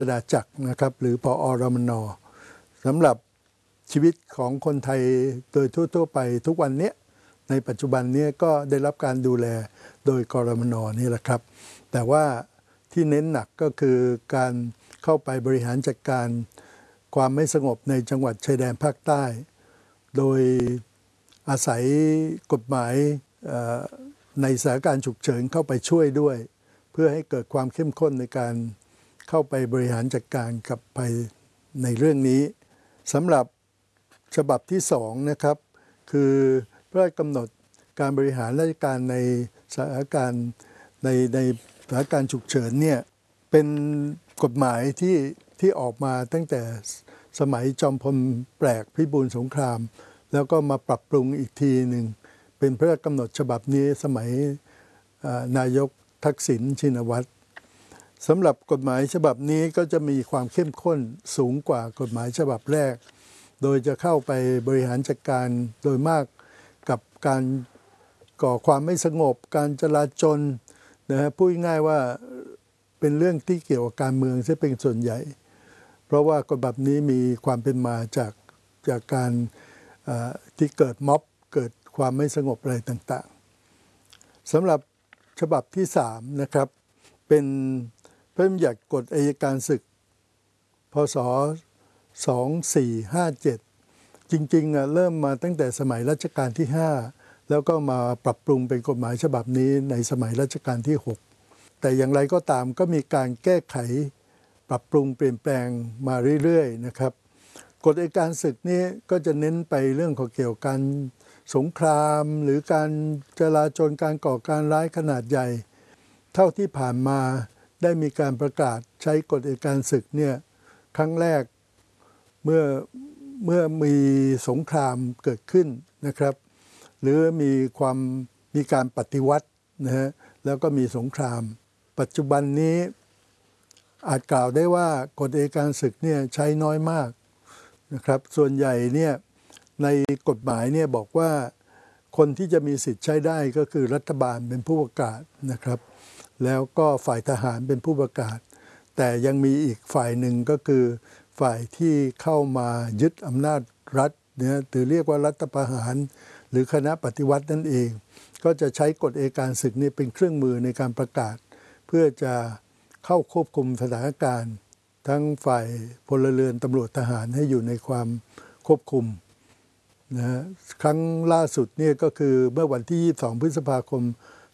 ราชจักรนะครับหรือปอรมนสำหรับชีวิตของคนไทยโดยทั่วๆไปทุกวันนี้ในปัจจุบันนี้ก็ได้รับการดูแลโดยกรมนนี่แหละครับแต่ว่าที่เน้นหนักก็คือการเข้าไปบริหารจัดการความไม่สงบในจังหวัดชายแดนภาคใต้ โดยอาศัยกฎหมายในสถานการณ์ฉุกเฉินเข้าไปช่วยด้วยเพื่อให้เกิดความเข้มข้นในการเข้าไปบริหารจัดการกับภัยในเรื่องนี้สำหรับฉบับที่2นะครับคือพระราชกำหนดการบริหารราชการในสถานการณ์ในสถานการณ์ฉุกเฉินเนี่ยเป็นกฎหมายที่ออกมาตั้งแต่สมัยจอมพลแปลกพิบูลสงครามแล้วก็มาปรับปรุงอีกทีหนึ่งเป็นพระราชกำหนดฉบับนี้สมัยนายกทักษิณชินวัตรสำหรับกฎหมายฉบับนี้ก็จะมีความเข้มข้นสูงกว่ากฎหมายฉบับแรกโดยจะเข้าไปบริหารจัดการโดยมากกับการก่อความไม่สงบการจลาจลนะฮะพูดง่ายว่าเป็นเรื่องที่เกี่ยวกับการเมืองซะเป็นส่วนใหญ่เพราะว่ากฎหมายนี้มีความเป็นมาจากการที่เกิดม็อบเกิดความไม่สงบอะไรต่างๆสำหรับฉบับที่3นะครับเป็นพระราชบัญญัติกฎอัยการศึกพ.ศ. 2457จริงๆเริ่มมาตั้งแต่สมัยรัชกาลที่5แล้วก็มาปรับปรุงเป็นกฎหมายฉบับนี้ในสมัยรัชกาลที่6แต่อย่างไรก็ตามก็มีการแก้ไขปรับปรุงเปลี่ยนแปลงมาเรื่อยๆนะครับกฎอัยการศึกนี้ก็จะเน้นไปเรื่องของเกี่ยวกับการสงครามหรือการจลาจลการก่อการร้ายขนาดใหญ่เท่าที่ผ่านมาได้มีการประกาศใช้กฎอัยการศึกเนี่ยครั้งแรกเมื่อมีสงครามเกิดขึ้นนะครับหรือมีการปฏิวัตินะฮะแล้วก็มีสงครามปัจจุบันนี้อาจกล่าวได้ว่ากฎอัยการศึกเนี่ยใช้น้อยมากนะครับส่วนใหญ่เนี่ยในกฎหมายเนี่ยบอกว่าคนที่จะมีสิทธิ์ใช้ได้ก็คือรัฐบาลเป็นผู้ประกาศนะครับแล้วก็ฝ่ายทหารเป็นผู้ประกาศแต่ยังมีอีกฝ่ายหนึ่งก็คือฝ่ายที่เข้ามายึดอำนาจรัฐเนี่ยหรือเรียกว่ารัฐประหารหรือคณะปฏิวัตินั่นเองก็จะใช้กฎอัยการศึกนี้เป็นเครื่องมือในการประกาศเพื่อจะเข้าควบคุมสถานการณ์ทั้งฝ่ายพลเรือนตำรวจทหารให้อยู่ในความควบคุมนะฮะครั้งล่าสุดเนี่ยก็คือเมื่อวันที่22พฤษภาคม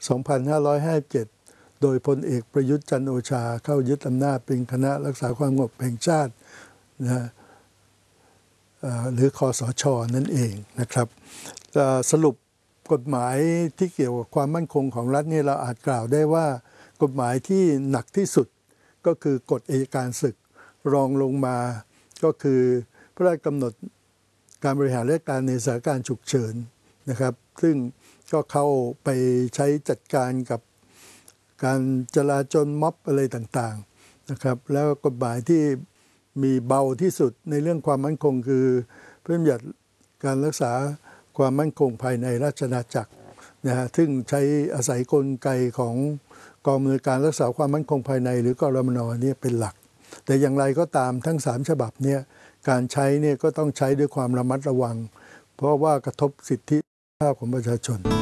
2557โดยพลเอกประยุทธ์จันทร์โอชาเข้ายึดอำนาจเป็นคณะรักษาความสงบแห่งชาตินะหรือคสช.นั่นเองนะครับสรุปกฎหมายที่เกี่ยวกับความมั่นคงของรัฐเนี่ยเราอาจกล่าวได้ว่ากฎหมายที่หนักที่สุดก็คือกฎอัยการศึกรองลงมาก็คือพระราชกำหนดการบริหารราชการในสถานการณ์ฉุกเฉินนะครับซึ่งก็เข้าไปใช้จัดการกับการจลาจลม็อบอะไรต่างๆนะครับแล้วกฎหมายที่มีเบาที่สุดในเรื่องความมั่นคงคือพระราชบัญญัติการรักษาความมั่นคงภายในราชอาณาจักรนะฮะซึ่งใช้อาศัยกลไกของกองอำนวยการรักษาความมั่นคงภายในหรือกรมนนี่เป็นหลักแต่อย่างไรก็ตามทั้ง3ฉบับเนี่ยการใช้เนี่ยก็ต้องใช้ด้วยความระมัดระวังเพราะว่ากระทบสิทธิภาพของประชาชน